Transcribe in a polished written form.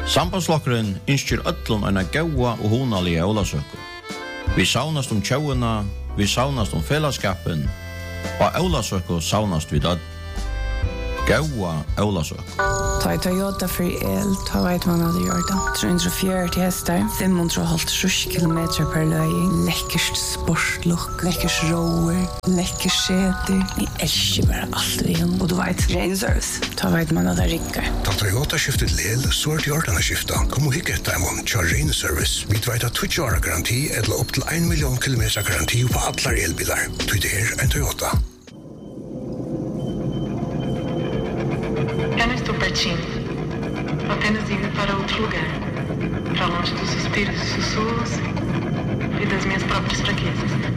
Sambandslokkeren innskjer öllum eina gaua og hunalige ólasøku. Vi saunast tjóuna, vi saunast felaskapen, og ólasøku saunast við öll. Gaua ólasøku. Ta i Toyota for el, ta vet man hadde gjort det. 340 hester, 550 kilometer per løy, lekkerst sportslokk, lekkers roer, lekkers skjeter. Jeg elsker bare alt vi har. Og du vet, ren service. Ta vet man hadde rikker. Ta Toyota skiftet lel, så det gjort denne skiftet. Kom og hikke etter dem til ren service. Vi vet at 20 år garanti, eller opp til 1 million kilometer garanti på alle elbiler. Du det en Toyota. Eu não estou pertinho. Apenas indo para outro lugar. Para longe dos suspiros e sussurros e das minhas próprias fraquezas.